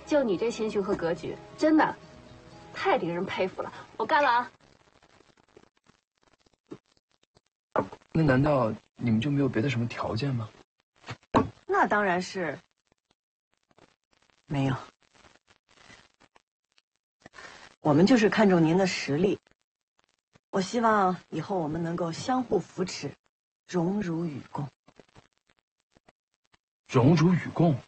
就你这心胸和格局，真的太令人佩服了。我干了啊！ 那难道你们就没有别的什么条件吗？ 那当然是没有。我们就是看重您的实力。我希望以后我们能够相互扶持，荣辱与共。 荣辱与共。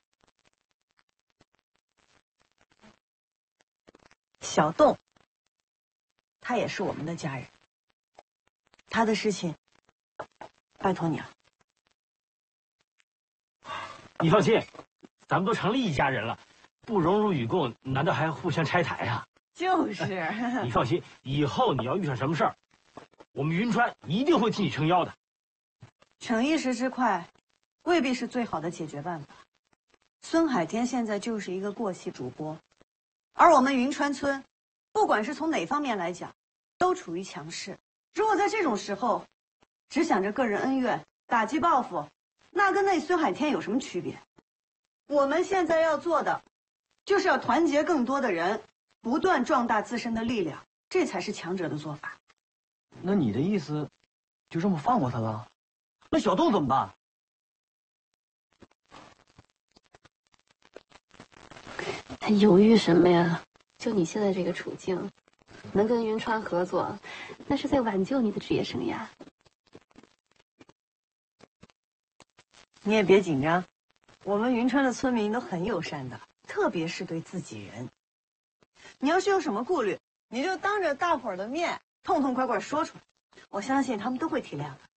小栋，他也是我们的家人，他的事情，拜托你了。 你放心，咱们都成了一家人了，不荣辱与共，难道还互相拆台啊？ 就是。 你放心，以后你要遇上什么事儿，我们云川一定会替你撑腰的。 逞一时之快，未必是最好的解决办法。孙海天现在就是一个过气主播，而我们云川村，不管是从哪方面来讲，都处于强势。如果在这种时候，只想着个人恩怨、打击报复，那跟那孙海天有什么区别？我们现在要做的，就是要团结更多的人，不断壮大自身的力量，这才是强者的做法。 那你的意思，就这么放过他了？那小栋怎么办？ 他犹豫什么呀？就你现在这个处境，能跟云川合作，那是在挽救你的职业生涯。 你也别紧张，我们云川的村民都很友善的，特别是对自己人。你要是有什么顾虑，你就当着大伙儿的面痛痛快快说出来，我相信他们都会体谅的。